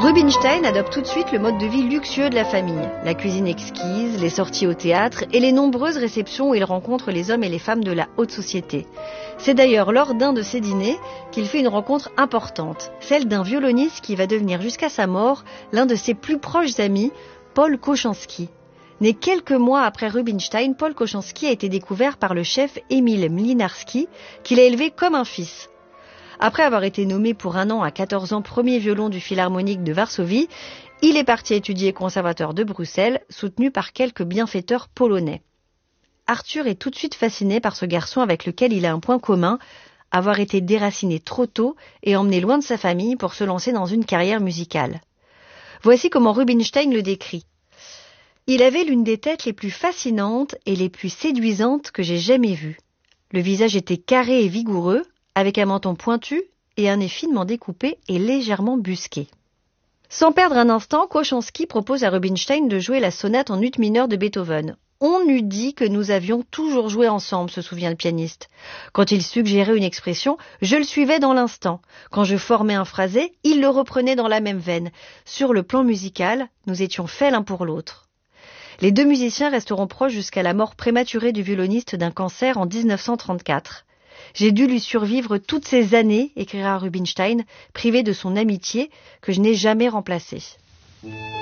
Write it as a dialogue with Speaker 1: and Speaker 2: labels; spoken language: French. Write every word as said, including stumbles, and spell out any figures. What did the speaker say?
Speaker 1: Rubinstein adopte tout de suite le mode de vie luxueux de la famille, la cuisine exquise, les sorties au théâtre et les nombreuses réceptions où il rencontre les hommes et les femmes de la haute société. C'est d'ailleurs lors d'un de ces dîners qu'il fait une rencontre importante, celle d'un violoniste qui va devenir jusqu'à sa mort l'un de ses plus proches amis, Paul Kochanski. Né quelques mois après Rubinstein, Paul Kochanski a été découvert par le chef Emil Mlynarski, qu'il a élevé comme un fils. Après avoir été nommé pour un an à quatorze ans premier violon du Philharmonique de Varsovie, il est parti étudier au conservatoire de Bruxelles, soutenu par quelques bienfaiteurs polonais. Arthur est tout de suite fasciné par ce garçon avec lequel il a un point commun, avoir été déraciné trop tôt et emmené loin de sa famille pour se lancer dans une carrière musicale. Voici comment Rubinstein le décrit. Il avait l'une des têtes les plus fascinantes et les plus séduisantes que j'ai jamais vues. Le visage était carré et vigoureux, avec un menton pointu et un nez finement découpé et légèrement busqué. Sans perdre un instant, Kochanski propose à Rubinstein de jouer la sonate en ut mineur de Beethoven. On eût dit que nous avions toujours joué ensemble, se souvient le pianiste. Quand il suggérait une expression, je le suivais dans l'instant. Quand je formais un phrasé, il le reprenait dans la même veine. Sur le plan musical, nous étions faits l'un pour l'autre. Les deux musiciens resteront proches jusqu'à la mort prématurée du violoniste d'un cancer en dix-neuf cent trente-quatre. J'ai dû lui survivre toutes ces années, écrira Rubinstein, privé de son amitié que je n'ai jamais remplacée.